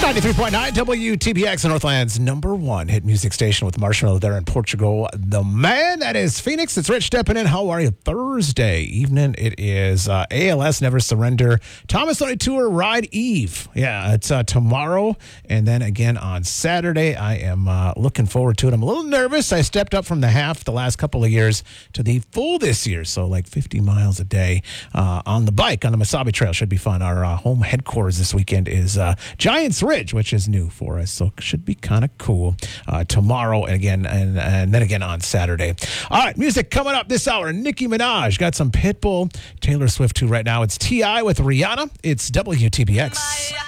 93.9 WTBX, Northland's number one hit music station with Marshmallow there in Portugal. The man that is Phoenix. It's Rich stepping in. How are you? Thursday evening. It is ALS Never Surrender Thomas Loney Tour Ride Eve. Yeah, it's tomorrow. And then again on Saturday. I am looking forward to it. I'm a little nervous. I stepped up from the half the last couple of years to the full this year. So like 50 miles a day on the bike on the Mesabi Trail. Should be fun. Our home headquarters this weekend is Giants Ridge, which is new for us, so should be kind of cool tomorrow and again, and then again on Saturday. All right, music coming up this hour. Nicki Minaj got some Pitbull, Taylor Swift too right now. It's T.I. with Rihanna. It's WTBX.